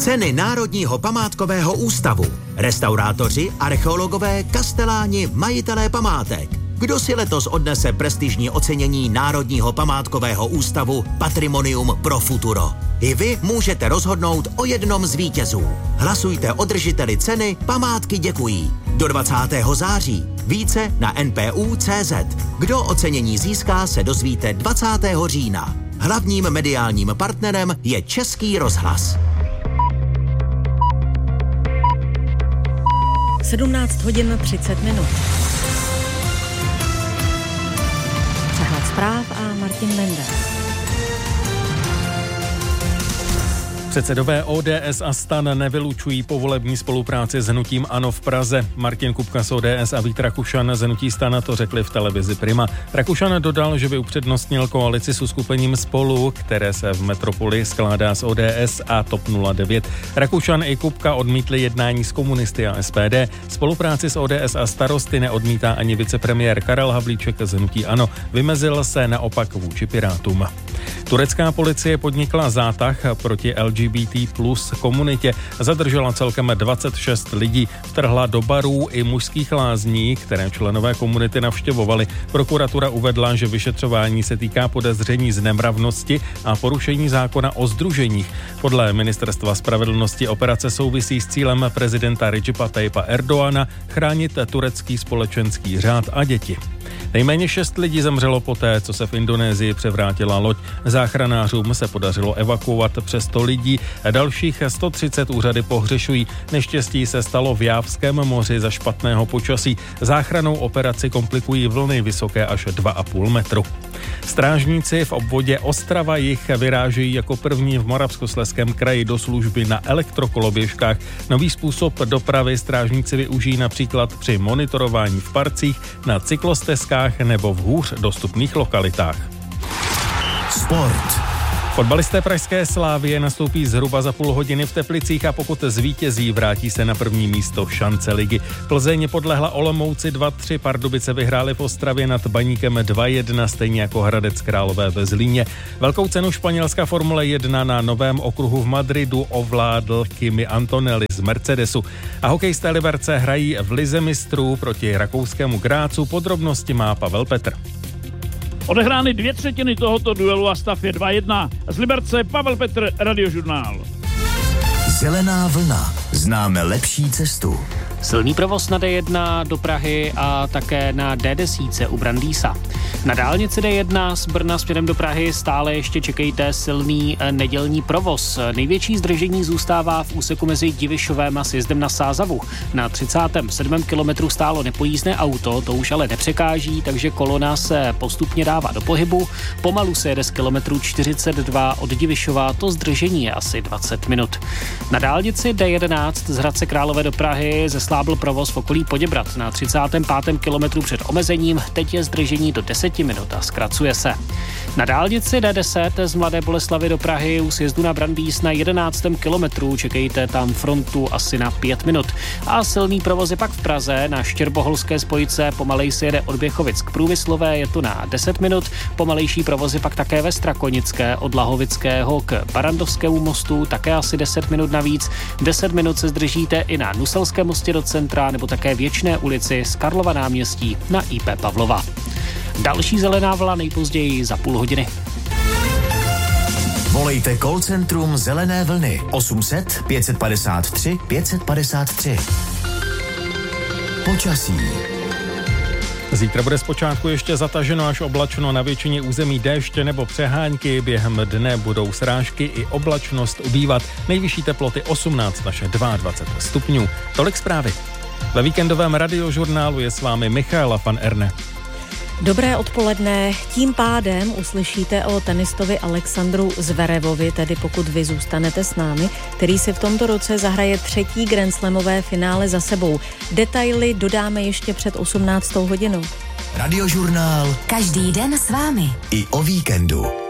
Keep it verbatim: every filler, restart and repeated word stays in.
Ceny Národního památkového ústavu. Restaurátoři, archeologové, kasteláni, majitelé památek. Kdo si letos odnese prestižní ocenění Národního památkového ústavu Patrimonium pro futuro? I vy můžete rozhodnout o jednom z vítězů. Hlasujte o držiteli ceny Památky děkují. Do dvacátého září. Více na en pé ú tečka cé zet. Kdo ocenění získá, se dozvíte dvacátého října. Hlavním mediálním partnerem je Český rozhlas. sedmnáct hodin třicet minut. Přehled zpráv a Martin Lender. Předsedové ó dé es a STAN nevylučují povolební spolupráci s hnutím ANO v Praze. Martin Kupka z ó dé es a Vít Rakušan z hnutí STAN to řekli v televizi Prima. Rakušan dodal, že by upřednostnil koalici s uskupením Spolu, které se v metropoli skládá z ó dé es a TOP nula devět. Rakušan i Kupka odmítli jednání s komunisty a es pé dé. Spolupráci s ó dé es a Starosty neodmítá ani vicepremiér Karel Havlíček z hnutí ANO. Vymezil se naopak vůči Pirátům. Turecká policie podnikla zátah proti el gé bé té plus komunitě. Zadržela celkem dvacet šest lidí. Vtrhla do barů i mužských lázní, které členové komunity navštěvovali. Prokuratura uvedla, že vyšetřování se týká podezření z nemravnosti a porušení zákona o sdruženích. Podle Ministerstva spravedlnosti operace souvisí s cílem prezidenta Redžipa Tayyipa Erdoğana chránit turecký společenský řád a děti. Nejméně šest lidí zemřelo poté, co se v Indonésii převrátila loď. Záchranářům se podařilo evakuovat přes sto lidí, dalších sto třicet úřady pohřešují. Neštěstí se stalo v Jávském moři za špatného počasí. Záchrannou operaci komplikují vlny vysoké až dva a půl metru. Strážníci v obvodě Ostrava-Jih vyrážejí jako první v Moravskoslezském kraji do služby na elektrokoloběžkách. Nový způsob dopravy strážníci využijí například při monitorování v parcích, na cyklostezkách nebo v hůř dostupných lokalitách. Sport. Fotbalisté pražské Slavie nastoupí zhruba za půl hodiny v Teplicích a pokud zvítězí, vrátí se na první místo šance ligy. Plzeň podlehla Olomouci dva tři, Pardubice vyhrály v Ostravě nad Baníkem dva jedna, stejně jako Hradec Králové ve Zlíně. Velkou cenu španělská Formule jedna na novém okruhu v Madridu ovládl Kimi Antonelli z Mercedesu. A hokejisté Liberce hrají v lize mistrů proti rakouskému Grácu. Podrobnosti má Pavel Petr. Odehrány dvě třetiny tohoto duelu a stav je dva jedna. Z Liberce Pavel Petr, Radiožurnál. Zelená vlna. Známe lepší cestu. Silný provoz na dé jedna do Prahy a také na dé deset u Brandýsa. Na dálnici dé jedna z Brna směrem do Prahy stále ještě čekejte silný nedělní provoz. Největší zdržení zůstává v úseku mezi Divišovem a sjezdem na Sázavu. Na třicátém sedmém kilometru stálo nepojízdné auto, to už ale nepřekáží, takže kolona se postupně dává do pohybu. Pomalu se jede z kilometru čtyřicet dva od Divišova, to zdržení je asi dvacet minut. Na dálnici dé jedenáct z Hradce Králové do Prahy zeslábl provoz v okolí Poděbrad. Na třicátém pátém kilometru před omezením teď je zdržení do deset minut a zkracuje se. Na dálnici dé deset z Mladé Boleslavi do Prahy u sjezdu na Brandýs na jedenáctém kilometru čekejte tam frontu asi na pět minut. A silný provoz je pak v Praze na Štěrboholské spojce, pomalej se jede od Běchovic k Průmyslové, je to na deset minut. Pomalejší provoz je pak také ve Strakonické od Lahovického k Barandovskému mostu, také asi deset minut navíc. deset minut se zdržíte i na Nuselském mostě do centra nebo také Věčné ulici z Karlova náměstí na í pé Pavlova. Další zelená vlna nejpozději za půl hodiny. Volejte call centrum Zelené vlny osm set pět padesát tři pět padesát tři. Počasí. Zítra bude zpočátku ještě zataženo až oblačno, na většině území déště nebo přehánky. Během dne budou srážky i oblačnost ubývat. Nejvyšší teploty osmnáct až dvacet dva stupňů. Tolik zprávy. Ve víkendovém radiožurnálu je s vámi Michaela van Erne. Dobré odpoledne. Tím pádem uslyšíte o tenistovi Alexandru Zverevovi, tedy pokud vy zůstanete s námi, který si v tomto roce zahraje třetí grandslamové finále za sebou. Detaily dodáme ještě před osmnáctou hodinou. Radiožurnál. Každý den s vámi. I o víkendu.